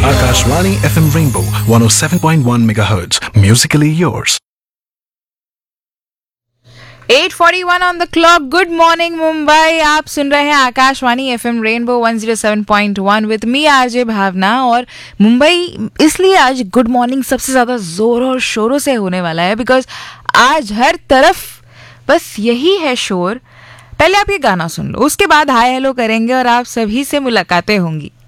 Akashvani FM Rainbow 107.1 MHz. Musically yours. 8:41 on the clock. Good morning Mumbai. आप सुन रहे हैं Akashvani FM rainbow 107.1 with me RJ भावना. और मुंबई इसलिए आज गुड मॉर्निंग सबसे ज़्यादा ज़ोर और शोरों से होने वाला है बिकॉज आज हर तरफ बस यही है शोर. पहले आप ये गाना सुन लो, उसके बाद हाय हेलो करेंगे और आप सभी से मुलाकातें होंगी.